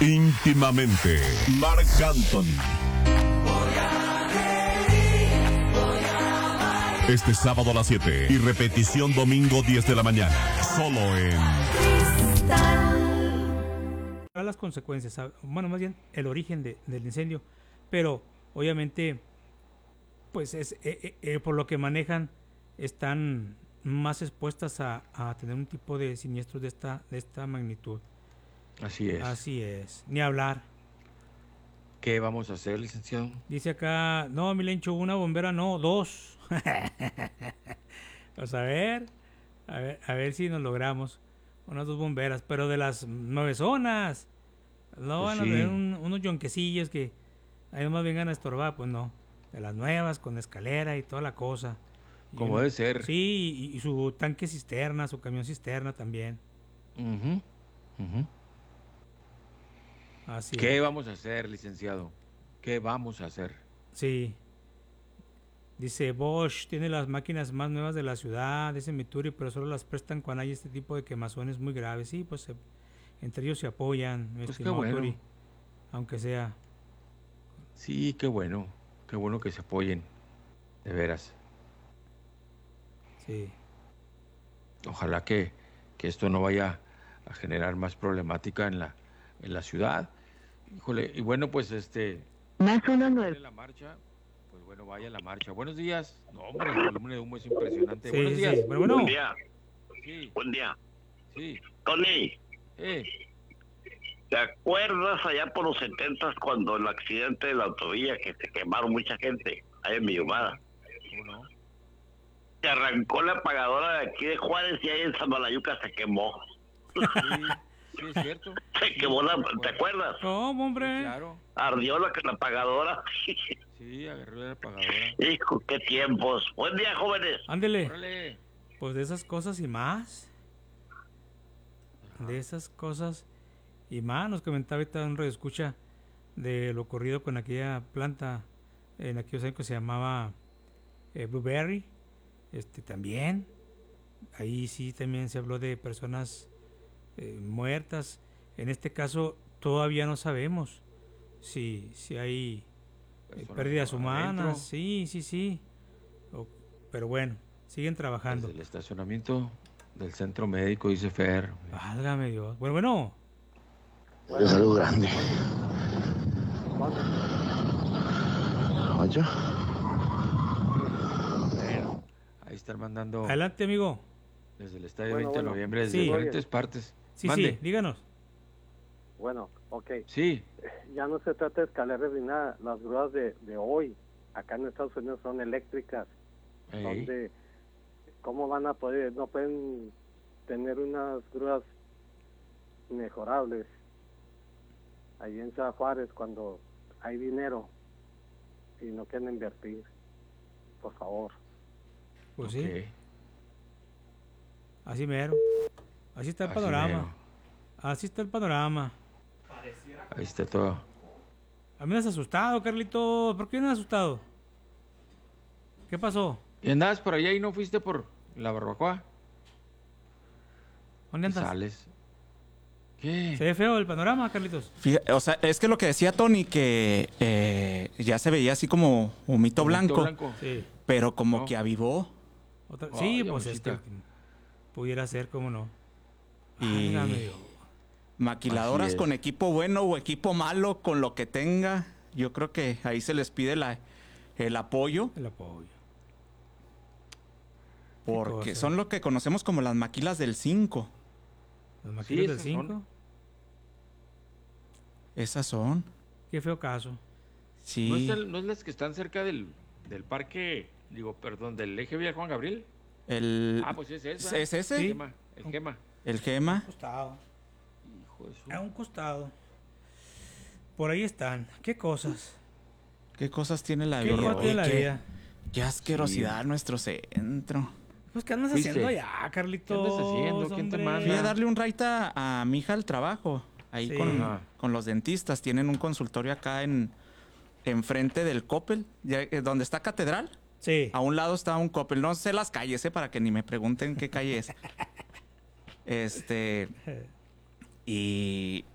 Íntimamente, Marc Anthony. Este sábado a las 7 y repetición domingo 10 de la mañana. Solo en las consecuencias, bueno, más bien el origen del incendio, pero obviamente pues es por lo que manejan están más expuestas a tener un tipo de siniestros de esta magnitud. Así es, ni hablar. ¿Qué vamos a hacer, licenciado? Dice acá, no, Milencho, una bombera no, 2. Pues a ver si nos logramos unas 2 bomberas, pero de las 9 zonas. No Pues van a sí. tener unos yonquecillos que ahí nomás vengan a estorbar, pues no. De las nuevas, con escalera y toda la cosa. Como debe ser. Sí, y su tanque cisterna, su camión cisterna también. Ujú. Así ¿Qué es. vamos a hacer, licenciado? ¿Qué vamos a hacer? Sí. Dice Bosch tiene las máquinas más nuevas de la ciudad, dice Mituri, pero solo las prestan cuando hay este tipo de quemazones muy graves. Sí, pues entre ellos se apoyan, mi Pues qué estimado bueno. Turi, aunque sea. Sí, qué bueno que se apoyen, de veras. Sí. Ojalá que esto no vaya a generar más problemática en la ciudad. Híjole, y bueno, pues Más 1-9. la marcha, pues bueno, vaya a la marcha. Buenos días. No, hombre, el volumen de humo es impresionante. Sí, Buenos sí, días. sí. Bueno. Buen día, Sí, buen día. sí. Tony, ¿Te ¿te acuerdas allá por los 70 cuando el accidente de la autovía que se quemaron mucha gente ahí en Villumada? ¿Cómo no? Se arrancó la apagadora de aquí de Juárez y ahí en Samalayuca se quemó. Sí, es cierto. Se quemó ¿te acuerdas? ¿Cómo, hombre? Sí, claro. Ardió la apagadora. Sí, agarró la apagadora. Hijo, qué tiempos. Buen día, jóvenes. Ándele. Órale. Pues de esas cosas y más. De esas cosas y más. Nos comentaba ahorita un radioescucha de lo ocurrido con aquella planta en aquellos años que se llamaba Blueberry. También. Ahí sí también se habló de personas muertas. En este caso todavía no sabemos si hay pérdidas humanas. adentro. Sí. Pero bueno, siguen trabajando. Desde el estacionamiento del centro médico, dice Fer. Válgame Dios. Bueno. Es algo grande. ¿Oye? Bueno, ahí están mandando Adelante, amigo. desde el estadio 20 de noviembre, desde Sí. diferentes partes. Sí, Mande. sí, díganos. Bueno, ok. Sí, Ya no se trata de escaleras ni nada. Las grúas de hoy, acá en Estados Unidos, son eléctricas. ahí. Donde, ¿cómo van a poder? No pueden tener unas grúas mejorables ahí en Ciudad Juárez cuando hay dinero y no quieren invertir. Por favor. Pues Ok. sí, así mero. Así está el Así panorama. mero. Así está el panorama. Ahí está todo. A mí me has asustado, Carlito. ¿Por qué me has asustado? ¿Qué pasó? ¿Y andabas por allá y no fuiste por la barbacoa? ¿Dónde andas? Sales. ¿Qué? Se ve feo el panorama, Carlitos. O sea, es que lo que decía Tony, que ya se veía así como humito blanco, Sí. pero como No. que avivó. Sí, Ay, pues abuelita. pudiera ser, cómo no. Y Válgame Dios. maquiladoras Así es. con equipo bueno o equipo malo, con lo que tenga. Yo creo que ahí se les pide el apoyo, El apoyo. porque cosa. son lo que conocemos como las maquilas del 5. Los maquilos del esas son. 5. Esas son. Qué feo caso. Sí. ¿No es las que están cerca del parque, del eje Vía Juan Gabriel? Pues es esa. ¿Es ese? El Gema. El Gema. El Gema. Costado. Hijo de su... A un costado. Por ahí están. ¿Qué cosas? ¿Qué cosas tiene la ¿Qué vida? cosas tiene la Oye, vida? qué asquerosidad nuestro centro. Pues, ¿qué andas ¿Fuiste? haciendo allá, Carlitos? ¿Qué andas haciendo? ¿Quién te hombre? manda? Fui a darle un raita a mi hija al trabajo. Ahí Sí. Ajá. con los dentistas. Tienen un consultorio acá enfrente del Coppel, donde está Catedral. Sí. A un lado está un Coppel. No sé las calles, para que ni me pregunten qué calle es. Y